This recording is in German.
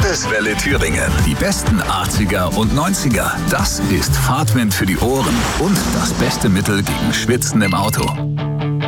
Kurzwelle Thüringen. Die besten 80er und 90er. Das ist Fahrtwind für die Ohren und das beste Mittel gegen Schwitzen im Auto.